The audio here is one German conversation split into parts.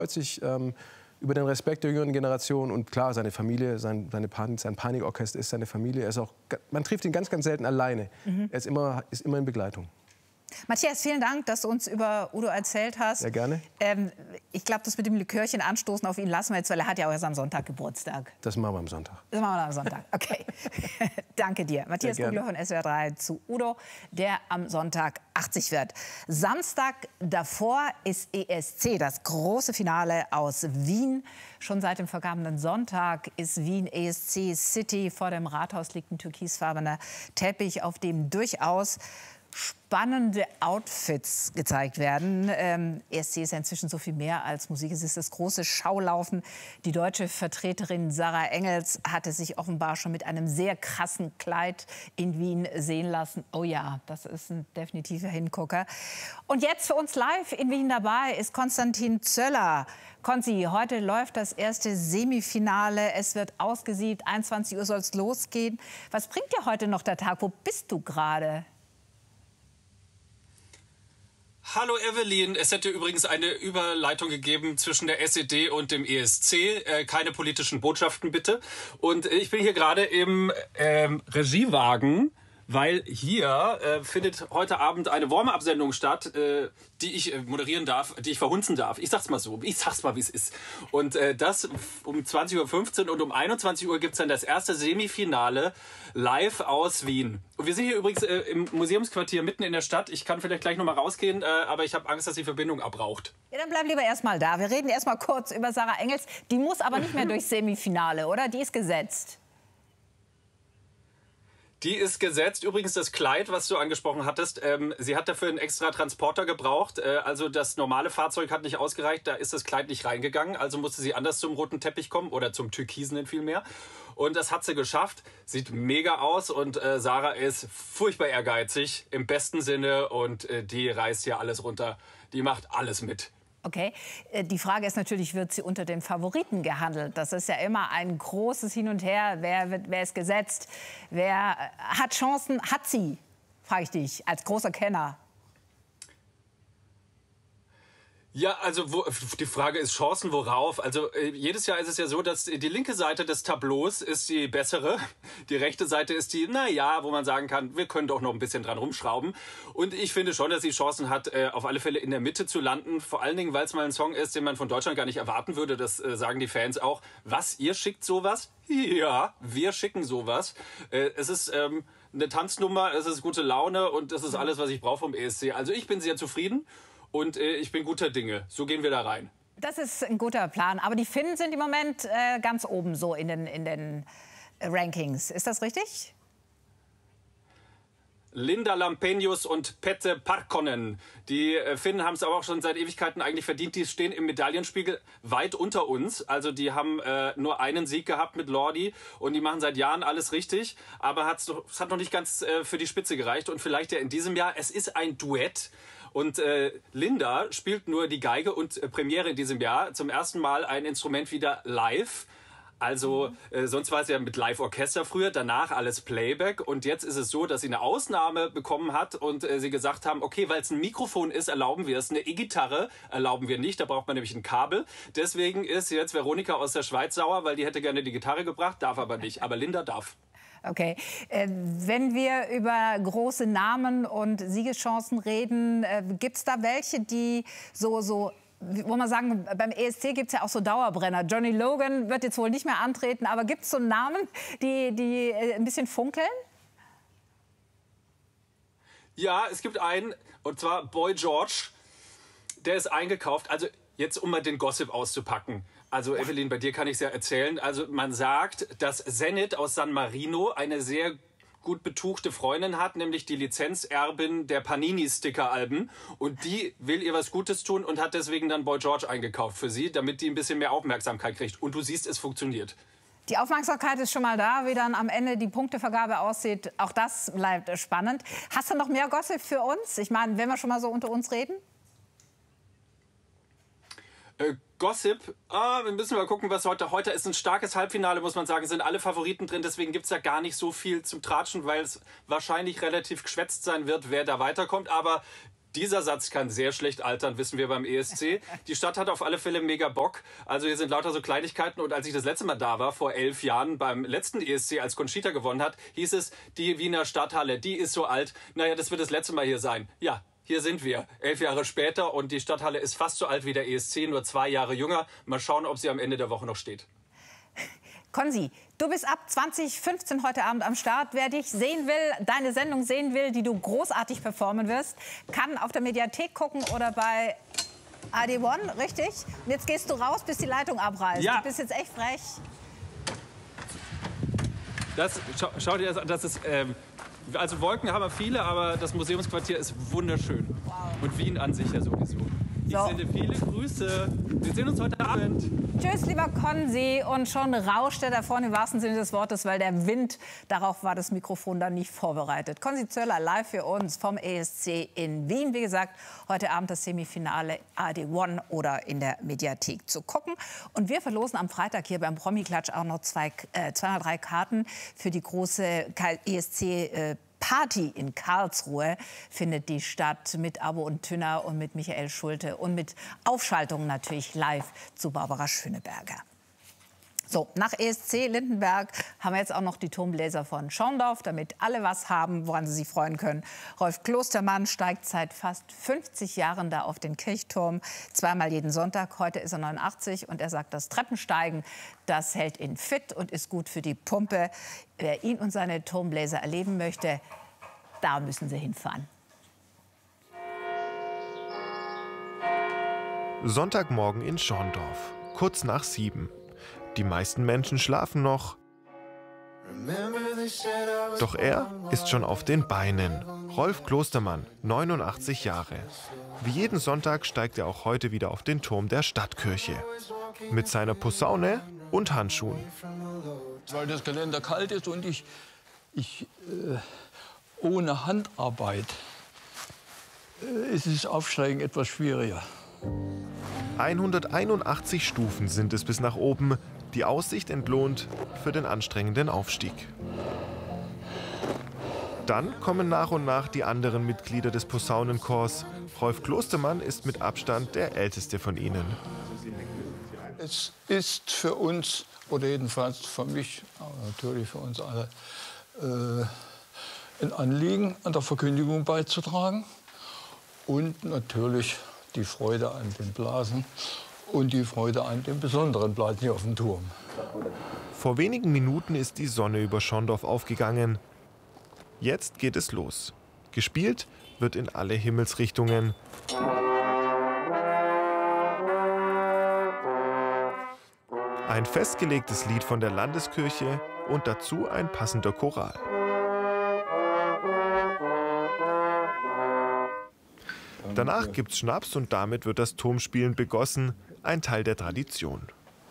freut sich über den Respekt der jüngeren Generation und klar, seine Familie, sein Panikorchester ist seine Familie. Er ist auch, man trifft ihn ganz, ganz selten alleine. Er ist immer in Begleitung. Matthias, vielen Dank, dass du uns über Udo erzählt hast. Sehr gerne. Ich glaube, das mit dem Likörchen anstoßen auf ihn lassen wir jetzt, weil er hat ja auch erst am Sonntag Geburtstag. Das machen wir am Sonntag. Das machen wir am Sonntag, okay. Danke dir. Matthias Kugler von SWR 3 zu Udo, der am Sonntag 80 wird. Samstag davor ist ESC, das große Finale aus Wien. Schon seit dem vergangenen Sonntag ist Wien ESC City. Vor dem Rathaus liegt ein türkisfarbener Teppich, auf dem durchaus spannende Outfits gezeigt werden. ESC ist ja inzwischen so viel mehr als Musik. Es ist das große Schaulaufen. Die deutsche Vertreterin Sarah Engels hatte sich offenbar schon mit einem sehr krassen Kleid in Wien sehen lassen. Oh ja, das ist ein definitiver Hingucker. Und jetzt für uns live in Wien dabei ist Konstantin Zöller. Konzi, heute läuft das erste Semifinale. Es wird ausgesiebt. 21 Uhr soll es losgehen. Was bringt dir heute noch der Tag? Wo bist du gerade? Hallo Evelyn, es hätte übrigens eine Überleitung gegeben zwischen der SED und dem ESC. Keine politischen Botschaften bitte. Und ich bin hier gerade im Regiewagen, weil hier findet heute Abend eine Warm-up-Sendung statt, die ich moderieren darf, die ich verhunzen darf. Ich sag's mal so, ich sag's mal, wie es ist. Und das um 20:15 Uhr und um 21 Uhr gibt's dann das erste Semifinale live aus Wien. Und wir sind hier übrigens im Museumsquartier mitten in der Stadt. Ich kann vielleicht gleich noch mal rausgehen, aber ich habe Angst, dass die Verbindung abraucht. Ja, dann bleib lieber erst mal da. Wir reden erst mal kurz über Sarah Engels. Die muss aber nicht mehr durchs Semifinale, oder? Die ist gesetzt. Die ist gesetzt. Übrigens das Kleid, was du angesprochen hattest, sie hat dafür einen extra Transporter gebraucht. Also das normale Fahrzeug hat nicht ausgereicht, da ist das Kleid nicht reingegangen. Also musste sie anders zum roten Teppich kommen oder zum türkisenen vielmehr. Und das hat sie geschafft. Sieht mega aus und Sarah ist furchtbar ehrgeizig im besten Sinne und die reißt hier alles runter. Die macht alles mit. Okay, die Frage ist natürlich, wird sie unter den Favoriten gehandelt? Das ist ja immer ein großes Hin und Her. Wer ist gesetzt? Wer hat Chancen? Hat sie, frage ich dich, als großer Kenner. Ja, also die Frage ist Chancen worauf? Also jedes Jahr ist es ja so, dass die linke Seite des Tableaus ist die bessere. Die rechte Seite ist die, naja, wo man sagen kann, wir können doch noch ein bisschen dran rumschrauben. Und ich finde schon, dass sie Chancen hat, auf alle Fälle in der Mitte zu landen. Vor allen Dingen, weil es mal ein Song ist, den man von Deutschland gar nicht erwarten würde. Das sagen die Fans auch. Was, ihr schickt sowas? Ja, wir schicken sowas. Es ist eine Tanznummer, es ist gute Laune und das ist alles, was ich brauche vom ESC. Also ich bin sehr zufrieden. Und ich bin guter Dinge. So gehen wir da rein. Das ist ein guter Plan. Aber die Finnen sind im Moment ganz oben so in den Rankings. Ist das richtig? Linda Lampenius und Pete Parkkonen. Die Finnen haben es aber auch schon seit Ewigkeiten eigentlich verdient. Die stehen im Medaillenspiegel weit unter uns. Also die haben nur einen Sieg gehabt mit Lordi und die machen seit Jahren alles richtig. Aber es hat noch nicht ganz für die Spitze gereicht. Und vielleicht ja in diesem Jahr. Es ist ein Duett. Und Linda spielt nur die Geige und Premiere in diesem Jahr. Zum ersten Mal ein Instrument wieder live. Also sonst war es ja mit Live-Orchester früher, danach alles Playback. Und jetzt ist es so, dass sie eine Ausnahme bekommen hat und sie gesagt haben, okay, weil es ein Mikrofon ist, erlauben wir es. Eine E-Gitarre erlauben wir nicht, da braucht man nämlich ein Kabel. Deswegen ist jetzt Veronika aus der Schweiz sauer, weil die hätte gerne die Gitarre gebracht, darf aber nicht. Aber Linda darf. Okay. Wenn wir über große Namen und Siegeschancen reden, gibt es da welche, die so, wo man sagen, beim ESC gibt es ja auch so Dauerbrenner. Johnny Logan wird jetzt wohl nicht mehr antreten, aber gibt es so Namen, die ein bisschen funkeln? Ja, es gibt einen, und zwar Boy George, der ist eingekauft. Also jetzt, um mal den Gossip auszupacken. Also Evelyn, bei dir kann ich es ja erzählen. Also man sagt, dass Zenit aus San Marino eine sehr gut betuchte Freundin hat, nämlich die Lizenzerbin der Panini-Sticker-Alben. Und die will ihr was Gutes tun und hat deswegen dann Boy George eingekauft für sie, damit die ein bisschen mehr Aufmerksamkeit kriegt. Und du siehst, es funktioniert. Die Aufmerksamkeit ist schon mal da, wie dann am Ende die Punktevergabe aussieht. Auch das bleibt spannend. Hast du noch mehr Gossip für uns? Ich meine, wenn wir schon mal so unter uns reden? Gossip, wir müssen mal gucken, was heute ist ein starkes Halbfinale, muss man sagen, sind alle Favoriten drin, deswegen gibt es ja gar nicht so viel zum Tratschen, weil es wahrscheinlich relativ geschwätzt sein wird, wer da weiterkommt, aber Dieser Satz kann sehr schlecht altern, wissen wir beim ESC. Die Stadt hat auf alle Fälle mega Bock. Also hier sind lauter so Kleinigkeiten. Und als ich das letzte Mal da war, vor 11 Jahren, beim letzten ESC, als Conchita gewonnen hat, hieß es, die Wiener Stadthalle, die ist so alt. Naja, das wird das letzte Mal hier sein. Ja, hier sind wir, 11 Jahre später. Und die Stadthalle ist fast so alt wie der ESC, nur 2 Jahre jünger. Mal schauen, ob sie am Ende der Woche noch steht. Konzi, du bist ab 2015 heute Abend am Start. Wer dich sehen will, deine Sendung sehen will, die du großartig performen wirst, kann auf der Mediathek gucken oder bei AD1, richtig? Und jetzt gehst du raus, bis die Leitung abreißt. Ja. Du bist jetzt echt frech. Schau dir das an, das ist... also Wolken haben wir viele, aber das Museumsquartier ist wunderschön. Wow. Und Wien an sich ja sowieso. Ich sende viele Grüße. Wir sehen uns heute Abend. Tschüss, lieber Konzi. Und schon rauscht er da vorne im wahrsten Sinne des Wortes, weil der Wind, darauf war das Mikrofon dann nicht vorbereitet. Konzi Zöller live für uns vom ESC in Wien. Wie gesagt, heute Abend das Semifinale AD1 oder in der Mediathek zu gucken. Und wir verlosen am Freitag hier beim Promi-Klatsch auch noch 2x3 Karten für die große ESC Party in Karlsruhe findet die statt mit Abo und Tünner und mit Michael Schulte und mit Aufschaltungen natürlich live zu Barbara Schöneberger. So, nach ESC Lindenberg haben wir jetzt auch noch die Turmbläser von Schorndorf, damit alle was haben, woran sie sich freuen können. Rolf Klostermann steigt seit fast 50 Jahren da auf den Kirchturm, zweimal jeden Sonntag. Heute ist er 89 und er sagt, das Treppensteigen, das hält ihn fit und ist gut für die Pumpe. Wer ihn und seine Turmbläser erleben möchte, da müssen Sie hinfahren. Sonntagmorgen in Schorndorf, kurz nach 7. Die meisten Menschen schlafen noch. Doch er ist schon auf den Beinen. Rolf Klostermann, 89 Jahre. Wie jeden Sonntag steigt er auch heute wieder auf den Turm der Stadtkirche. Mit seiner Posaune und Handschuhen. Weil das Geländer kalt ist und ich ohne Handarbeit ist das Aufsteigen etwas schwieriger. 181 Stufen sind es bis nach oben. Die Aussicht entlohnt für den anstrengenden Aufstieg. Dann kommen nach und nach die anderen Mitglieder des Posaunenchors. Rolf Klostermann ist mit Abstand der älteste von ihnen. Es ist für uns, oder jedenfalls für mich, aber natürlich für uns alle, ein Anliegen, an der Verkündigung beizutragen. Und natürlich die Freude an den Blasen und die Freude an den besonderen Blasen hier auf dem Turm. Vor wenigen Minuten ist die Sonne über Schorndorf aufgegangen. Jetzt geht es los. Gespielt wird in alle Himmelsrichtungen. Ein festgelegtes Lied von der Landeskirche und dazu ein passender Choral. Danach gibt's Schnaps und damit wird das Turmspielen begossen, ein Teil der Tradition.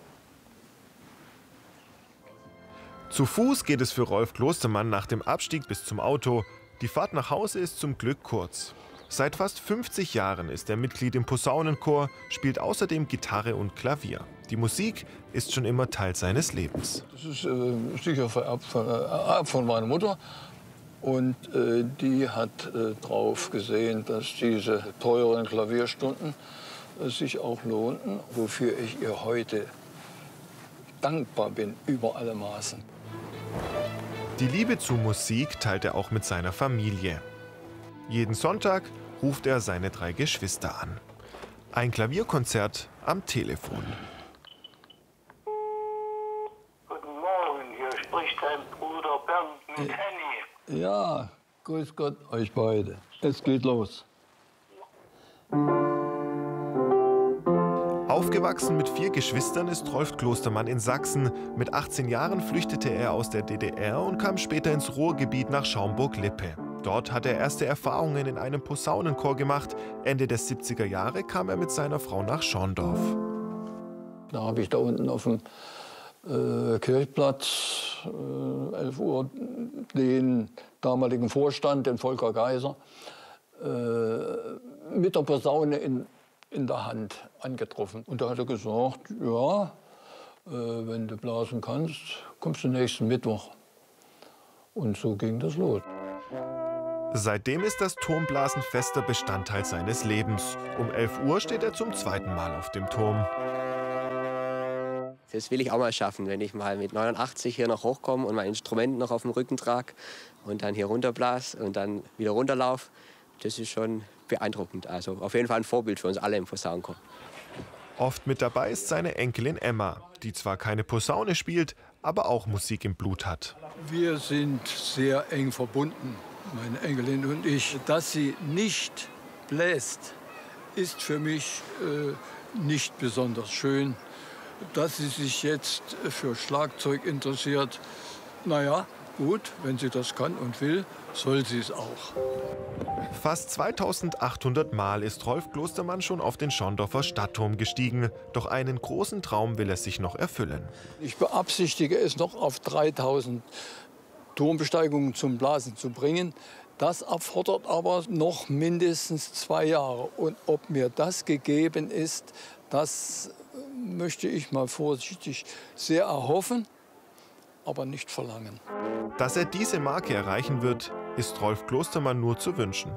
Zu Fuß geht es für Rolf Klostermann nach dem Abstieg bis zum Auto. Die Fahrt nach Hause ist zum Glück kurz. Seit fast 50 Jahren ist er Mitglied im Posaunenchor, spielt außerdem Gitarre und Klavier. Die Musik ist schon immer Teil seines Lebens. Das ist sicher vererbt von meiner Mutter. Und die hat drauf gesehen, dass diese teuren Klavierstunden sich auch lohnten, wofür ich ihr heute dankbar bin, über alle Maßen. Die Liebe zu Musik teilt er auch mit seiner Familie. Jeden Sonntag ruft er seine 3 Geschwister an. Ein Klavierkonzert am Telefon. Guten Morgen, hier spricht dein Bruder Bernd mit Henny. Ja, grüß Gott euch beide. Es geht los. Aufgewachsen mit 4 Geschwistern ist Rolf Klostermann in Sachsen. Mit 18 Jahren flüchtete er aus der DDR und kam später ins Ruhrgebiet nach Schaumburg-Lippe. Dort hat er erste Erfahrungen in einem Posaunenchor gemacht. Ende der 70er Jahre kam er mit seiner Frau nach Schorndorf. Da habe ich da unten auf dem Kirchplatz, 11 Uhr, den damaligen Vorstand, den Volker Geiser, mit der Posaune in der Hand angetroffen. Und da hat er gesagt, ja, wenn du blasen kannst, kommst du nächsten Mittwoch. Und so ging das los. Seitdem ist das Turmblasen fester Bestandteil seines Lebens. Um 11 Uhr steht er zum zweiten Mal auf dem Turm. Das will ich auch mal schaffen, wenn ich mal mit 89 hier noch hochkomme und mein Instrument noch auf dem Rücken trage und dann hier runterblas und dann wieder runterlaufe. Das ist schon beeindruckend. Also auf jeden Fall ein Vorbild für uns alle im Posaunenchor. Oft mit dabei ist seine Enkelin Emma, die zwar keine Posaune spielt, aber auch Musik im Blut hat. Wir sind sehr eng verbunden, meine Enkelin und ich. Dass sie nicht bläst, ist für mich nicht besonders schön. Dass sie sich jetzt für Schlagzeug interessiert, naja, gut, wenn sie das kann und will, soll sie es auch. Fast 2800 Mal ist Rolf Klostermann schon auf den Schorndorfer Stadtturm gestiegen. Doch einen großen Traum will er sich noch erfüllen. Ich beabsichtige es noch auf 3000 Turmbesteigungen zum Blasen zu bringen. Das erfordert aber noch mindestens 2 Jahre. Und ob mir das gegeben ist, das möchte ich mal vorsichtig sehr erhoffen, aber nicht verlangen. Dass er diese Marke erreichen wird, ist Rolf Klostermann nur zu wünschen.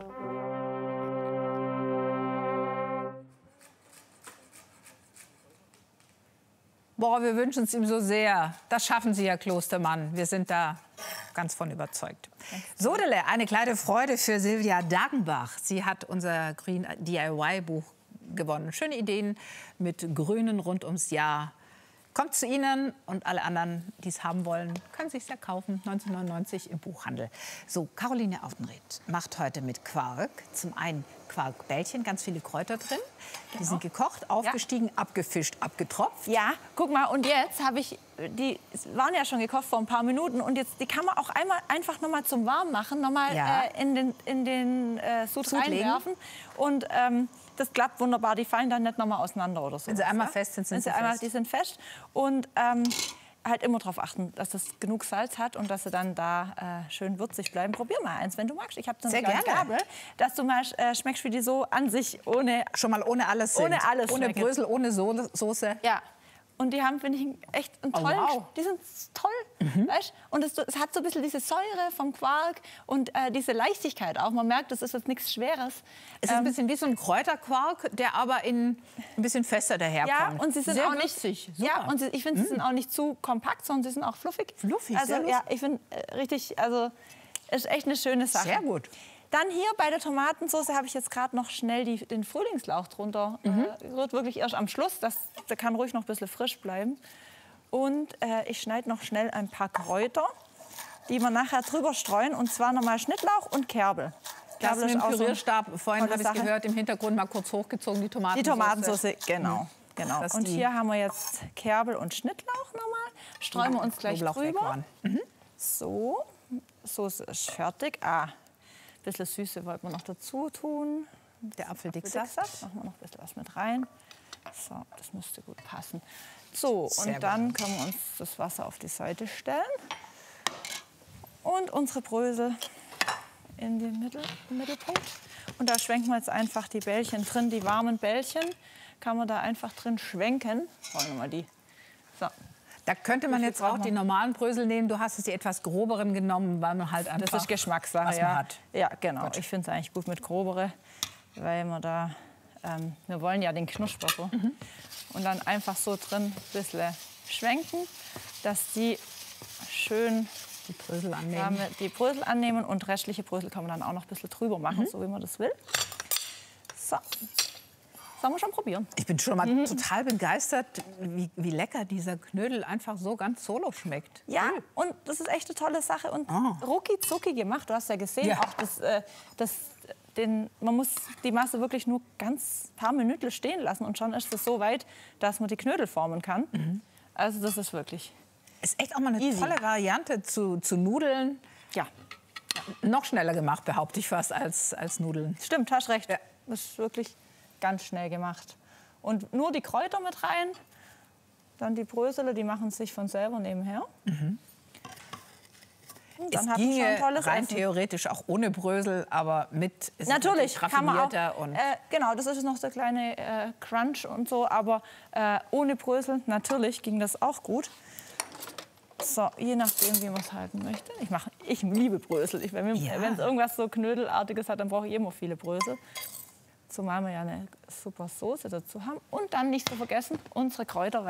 Boah, wir wünschen es ihm so sehr. Das schaffen Sie, Herr Klostermann. Wir sind da ganz von überzeugt. Sodele, eine kleine Freude für Silvia Dagenbach. Sie hat unser Green DIY-Buch gewonnen. Schöne Ideen mit Grünen rund ums Jahr. Kommt zu Ihnen und alle anderen, die es haben wollen, können sich es ja kaufen. 1999 im Buchhandel. So, Caroline Autenrieth macht heute mit Quark. Zum einen Quarkbällchen, ganz viele Kräuter drin. Die sind gekocht, aufgestiegen, abgefischt, abgetropft. Ja, guck mal, und jetzt habe ich, die waren ja schon gekocht vor ein paar Minuten und jetzt, die kann man auch einfach noch mal zum Warmmachen, noch mal in den Sud reinwerfen. Und das klappt wunderbar, die fallen dann nicht noch mal auseinander oder so. Wenn sie einmal fest sind, sind sie fest. Die sind fest und halt immer darauf achten, dass das genug Salz hat und dass sie dann da schön würzig bleiben. Probier mal eins, wenn du magst. Ich habe so eine kleine Gabel, dass du mal schmeckst, wie die so an sich ohne... Schon mal ohne alles sind. Ohne alles Ohne schmecken. Brösel, ohne Soße. Ja. Und die haben, finde ich, echt einen tollen... wow. Die sind toll, weißt? Und es hat so ein bisschen diese Säure vom Quark und diese Leichtigkeit auch. Man merkt, das ist jetzt nichts Schweres. Es ist ein bisschen wie so ein Kräuterquark, der aber ein bisschen fester daherkommt. Ja, und sie sind sehr auch nicht... würzig. Ja, und ich finde, sie sind auch nicht zu kompakt, sondern sie sind auch fluffig. Fluffig, also, sehr ja, ich finde richtig, also ist echt eine schöne Sache. Sehr gut. Dann hier bei der Tomatensauce habe ich jetzt gerade noch schnell den Frühlingslauch drunter. Wird wirklich erst am Schluss, der kann ruhig noch ein bisschen frisch bleiben. Und ich schneide noch schnell ein paar Kräuter, die wir nachher drüber streuen. Und zwar nochmal Schnittlauch und Kerbel. Das mit dem auch so Pürierstab, vorhin tolle habe ich gehört, im Hintergrund mal kurz hochgezogen, die Tomatensauce. Die Tomatensauce, genau. Genau. Dass Und die- hier haben wir jetzt Kerbel und Schnittlauch nochmal. Streuen wir uns gleich Knoblauch weg drüber. waren. So, Soße ist fertig. Ein bisschen Süße wollten wir noch dazu tun. Der Apfeldicksaft. Machen wir noch ein bisschen was mit rein. So, das müsste gut passen. So, Sehr und dann können wir uns das Wasser auf die Seite stellen. Und unsere Brösel in den Mittelpunkt. Und da schwenken wir jetzt einfach die Bällchen drin, die warmen Bällchen. Kann man da einfach drin schwenken. Wollen wir mal die. So. Da könnte man Wie viel jetzt auch braucht die man? normalen Brösel nehmen. Du hast es die etwas groberen genommen, weil man halt einfach... Das ist Geschmackssache, was man hat. Ja, genau. Ich finde es eigentlich gut mit grobere, weil wir da, wir wollen ja den Knusper so. Und dann einfach so drin ein bisschen schwenken, dass die schön Die Brösel annehmen. die Brösel annehmen und restliche Brösel kann man dann auch noch ein bisschen drüber machen, so wie man das will. So. Sollen wir schon probieren? Ich bin schon mal total begeistert, wie lecker dieser Knödel einfach so ganz solo schmeckt. Ja, und das ist echt eine tolle Sache und rucki zucki gemacht. Du hast ja gesehen, Ja. auch man muss die Masse wirklich nur ganz paar Minuten stehen lassen und schon ist es so weit, dass man die Knödel formen kann. Also das ist wirklich Ist echt auch mal eine Easy. tolle Variante zu Nudeln. ja, Noch schneller gemacht, behaupte ich fast, als Nudeln. stimmt, hast recht. Das ist wirklich ganz schnell gemacht. Und nur die Kräuter mit rein, dann die Brösel, die machen sich von selber nebenher. Und dann Es hat man schon ginge ein tolles rein Essen. theoretisch auch ohne Brösel, aber mit ist es Natürlich kann man auch. raffinierter und Genau, das ist noch der kleine Crunch und so, aber ohne Brösel natürlich ging das auch gut. So, je nachdem, wie man es halten möchte. Ich liebe Brösel. Wenn es irgendwas so Knödelartiges hat, dann brauche ich immer viele Brösel. Zumal wir ja eine super Soße dazu haben. Und dann nicht zu vergessen, unsere Kräuter.